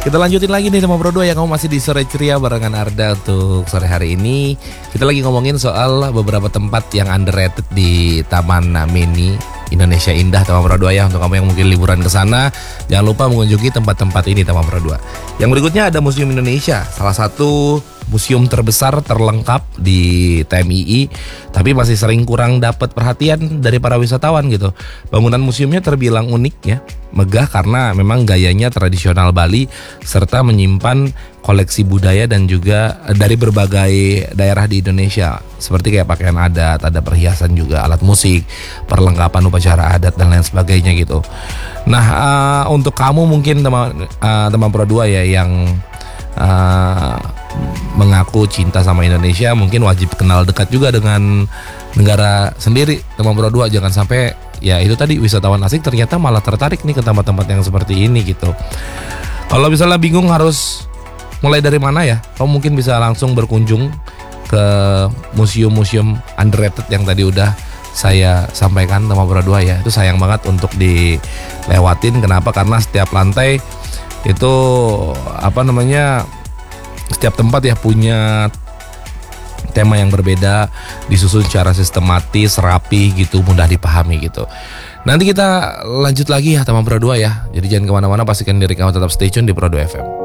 Kita lanjutin lagi nih sama Pro 2 ya. Kamu masih di Sore Ceria barengan Arda untuk sore hari ini. Kita lagi ngomongin soal beberapa tempat yang underrated di Taman Mini Indonesia Indah Taman Pro 2 ya. Untuk kamu yang mungkin liburan ke sana, jangan lupa mengunjungi tempat-tempat ini Taman Pro 2. Yang berikutnya ada Museum Indonesia, salah satu museum terbesar terlengkap di TMII, tapi masih sering kurang dapat perhatian dari para wisatawan gitu. Bangunan museumnya terbilang unik ya, megah karena memang gayanya tradisional Bali serta menyimpan koleksi budaya dan juga dari berbagai daerah di Indonesia, seperti kayak pakaian adat, ada perhiasan juga, alat musik, perlengkapan upacara adat dan lain sebagainya gitu. Nah, untuk kamu mungkin teman Pro 2 ya yang mengaku cinta sama Indonesia, mungkin wajib kenal dekat juga dengan negara sendiri teman Pro 2. Jangan sampai ya itu tadi wisatawan asing ternyata malah tertarik nih ke tempat-tempat yang seperti ini gitu. Kalau misalnya bingung harus mulai dari mana ya, kamu mungkin bisa langsung berkunjung ke museum-museum underrated yang tadi udah saya sampaikan teman Pro 2 ya. Itu sayang banget untuk dilewatin. Kenapa? Karena setiap lantai itu setiap tempat ya punya tema yang berbeda, disusun secara sistematis, rapi gitu, mudah dipahami gitu. Nanti kita lanjut lagi ya teman Pro 2 ya. Jadi jangan kemana-mana, pastikan diri kamu tetap stay tune di Pro 2 FM.